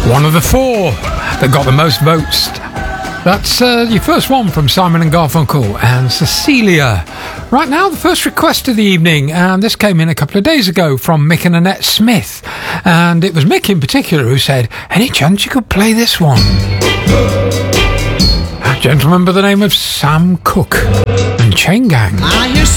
One of the four that got the most votes. That's your first one from Simon and Garfunkel and Cecilia. Right now, the first request of the evening, and this came in a couple of days ago from Mick and Annette Smith. And it was Mick in particular who said, any chance you could play this one? A gentleman by the name of Sam Cooke and Chain Gang.